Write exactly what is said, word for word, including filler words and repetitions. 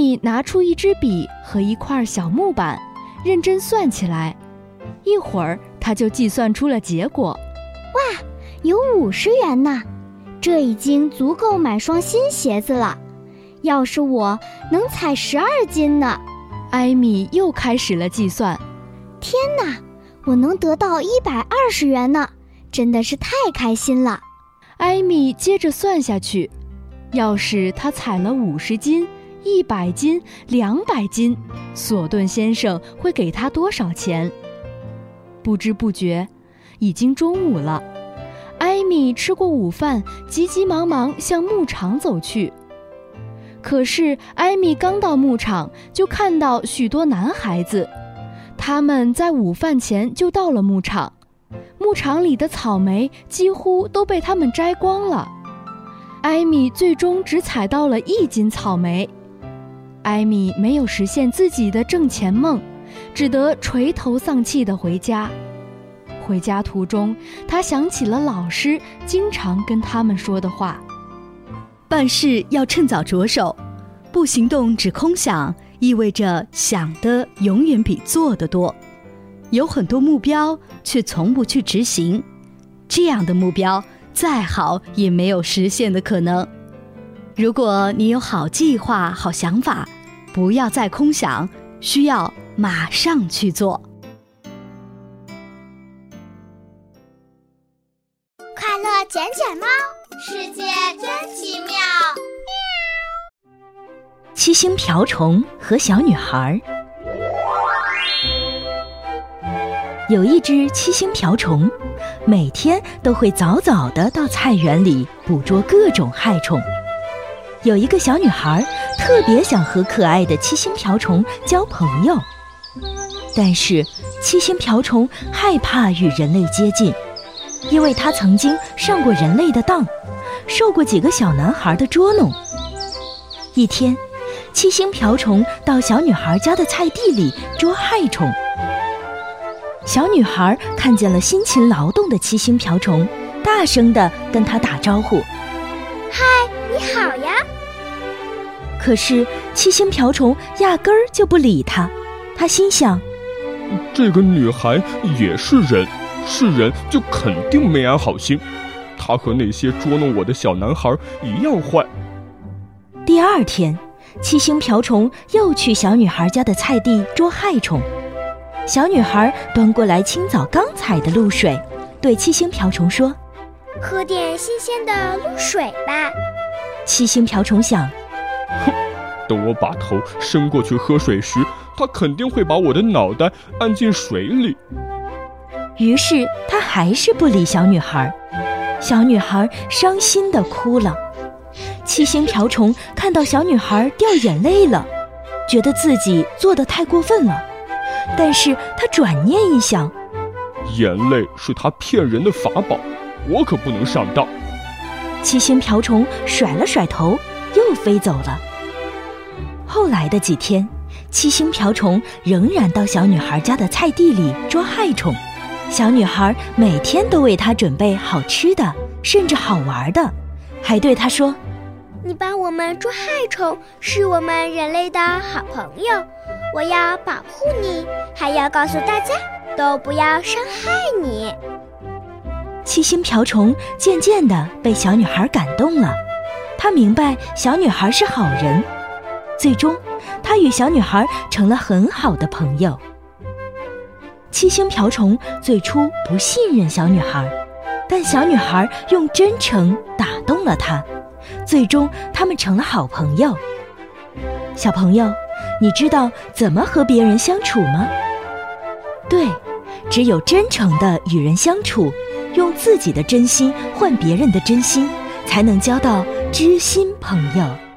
米拿出一支笔和一块小木板，认真算起来。一会儿，他就计算出了结果。 哇，有五十元呢！这已经足够买双新鞋子了。要是我能采十二斤呢？ 艾米又开始了计算。 天哪，我能得到一百二十元呢！真的是太开心了。 艾米接着算下去，要是他采了五十斤、一百斤、两百斤，索顿先生会给他多少钱？不知不觉，已经中午了。艾米吃过午饭，急急忙忙向牧场走去。可是艾米刚到牧场，就看到许多男孩子，他们在午饭前就到了牧场。牧场里的草莓几乎都被他们摘光了。艾米最终只采到了一斤草莓。艾米没有实现自己的挣钱梦，只得垂头丧气地回家。回家途中，他想起了老师经常跟他们说的话： 办事要趁早着手，不行动只空想，意味着想的永远比做的多。有很多目标，却从不去执行，这样的目标再好也没有实现的可能。如果你有好计划、好想法，不要再空想，需要马上去做。 快乐捡捡猫，世界真奇妙。 七星瓢虫和小女孩。有一只七星瓢虫，每天都会早早地到菜园里捕捉各种害虫。有一个小女孩特别想和可爱的七星瓢虫交朋友，但是七星瓢虫害怕与人类接近，因为她曾经上过人类的当，受过几个小男孩的捉弄。一天，七星瓢虫到小女孩家的菜地里捉害虫。小女孩看见了辛勤劳动的七星瓢虫，大声地跟她打招呼： 嗨，你好呀。 可是七星瓢虫压根儿就不理她。她心想， 这个女孩也是人，是人就肯定没安好心，她和那些捉弄我的小男孩一样坏。 第二天，七星瓢虫又去小女孩家的菜地捉害虫。小女孩端过来清早刚采的露水，对七星瓢虫说： 喝点新鲜的露水吧。 七星瓢虫想， 哼，等我把头伸过去喝水时，她肯定会把我的脑袋按进水里。 于是她还是不理小女孩。小女孩伤心地哭了。七星瓢虫看到小女孩掉眼泪了，觉得自己做得太过分了。但是他转念一想， 眼泪是他骗人的法宝，我可不能上当。 七星瓢虫甩了甩头，又飞走了。后来的几天，七星瓢虫仍然到小女孩家的菜地里捉害虫。小女孩每天都为她准备好吃的，甚至好玩的，还对她说： 你帮我们捉害虫，是我们人类的好朋友，我要保护你，还要告诉大家都不要伤害你。 七星瓢虫渐渐地被小女孩感动了，她明白小女孩是好人，最终她与小女孩成了很好的朋友。七星瓢虫最初不信任小女孩，但小女孩用真诚打动了她，最终他们成了好朋友。小朋友，你知道怎么和别人相处吗？对，只有真诚地与人相处，用自己的真心换别人的真心，才能交到知心朋友。